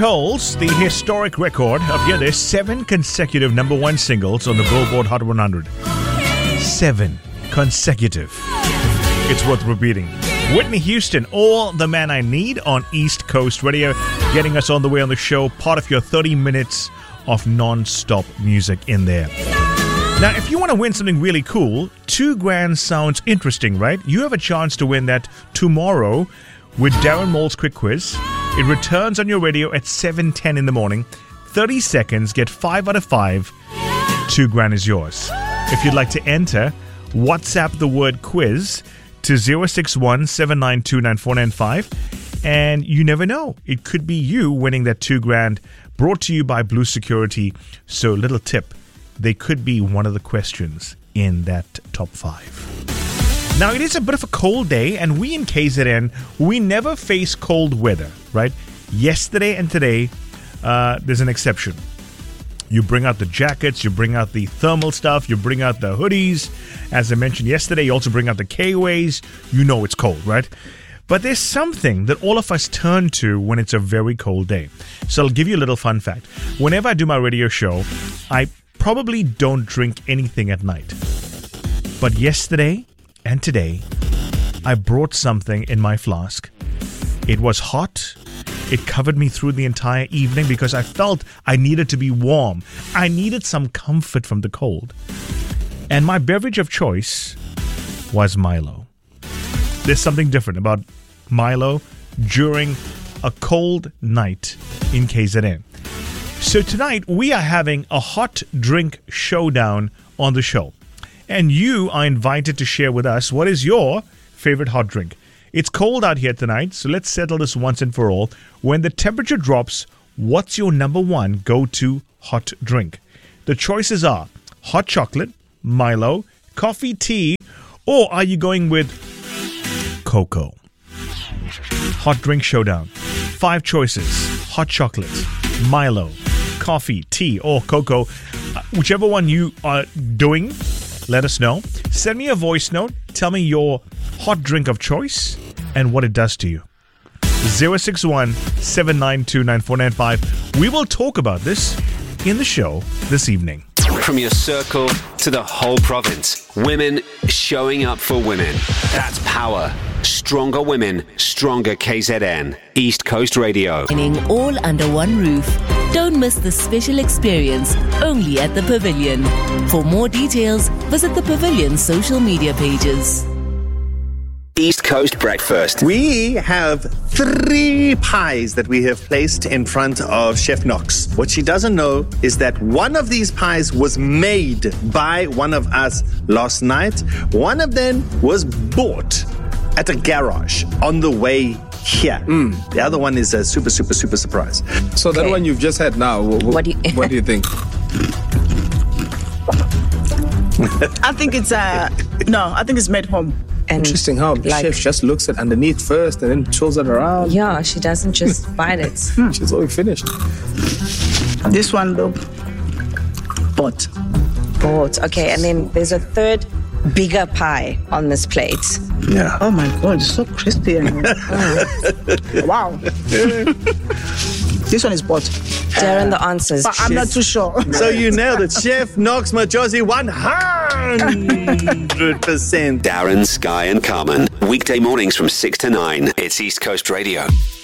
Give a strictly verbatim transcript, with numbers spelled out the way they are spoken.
holds the historic record of, yeah, there's seven consecutive number one singles on the Billboard Hot one hundred. Seven consecutive. It's worth repeating. Whitney Houston, All the Man I Need on East Coast Radio, getting us on the way on the show, part of your thirty minutes of non-stop music in there. Now, if you want to win something really cool, two grand sounds interesting, right? You have a chance to win that tomorrow with Darren Moll's Quick Quiz. It returns on your radio at seven ten in the morning. thirty seconds, get five out of five. Two grand is yours. If you'd like to enter, WhatsApp the word quiz to zero six one, seven nine two, nine four nine five. And you never know. It could be you winning that two grand, brought to you by Blue Security. So, little tip, they could be one of the questions in that top five. Now, it is a bit of a cold day, and we in K Z N, we never face cold weather, right? Yesterday and today, uh, there's an exception. You bring out the jackets, you bring out the thermal stuff, you bring out the hoodies. As I mentioned yesterday, you also bring out the K-Ways. You know it's cold, right? But there's something that all of us turn to when it's a very cold day. So I'll give you a little fun fact. Whenever I do my radio show, I probably don't drink anything at night. But yesterday and today, I brought something in my flask. It was hot. It covered me through the entire evening because I felt I needed to be warm. I needed some comfort from the cold. And my beverage of choice was Milo. There's something different about Milo during a cold night in K Z N. So tonight we are having a hot drink showdown on the show. And you are invited to share with us what is your favorite hot drink. It's cold out here tonight, so let's settle this once and for all. When the temperature drops, what's your number one go-to hot drink? The choices are hot chocolate, Milo, coffee, tea, or are you going with cocoa? Hot drink showdown. Five choices. Hot chocolate, Milo, coffee, tea, or cocoa. Uh, whichever one you are doing, let us know. Send me a voice note. Tell me your hot drink of choice and what it does to you. zero six one, seven nine two, nine four nine five. We will talk about this in the show this evening. From your circle to the whole province, women showing up for women. That's power. Stronger women, stronger K Z N. East Coast Radio. All under one roof. Don't miss the special experience only at the Pavilion. For more details, visit the Pavilion's social media pages. East Coast Breakfast. We have three pies that we have placed in front of Chef Knox. What she doesn't know is that one of these pies was made by one of us last night. One of them was bought at a garage on the way here. Mm. The other one is a super, super, super surprise. So okay. That one you've just had now, w- w- what, do you, what do you think? I think it's, uh, no, I think it's made home. And Interesting how the like, chef just looks at underneath first and then twirls it around. Yeah, she doesn't just bite it. She's already finished. This one, though, bought. Bought, okay. And then there's a third bigger pie on this plate. Yeah. Oh my God, it's so crispy. And oh. Wow. This one is bought. Darren, the answers. But I'm not too sure. So you nailed it. Chef Knox Majosi, one hundred percent. Darren, Sky and Carmen. Weekday mornings from six to nine. It's East Coast Radio.